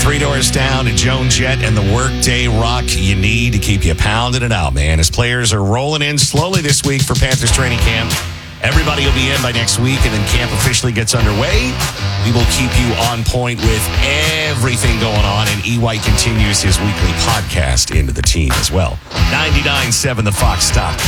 Three Doors Down to Joan Jett and the workday rock you need to keep you pounding it out, man. As players are rolling in slowly this week for Panthers training camp. Everybody will be in by next week, and then camp officially gets underway. We will keep you on point with everything going on, and EY continues his weekly podcast into the team as well. 99.7 The Fox Stop.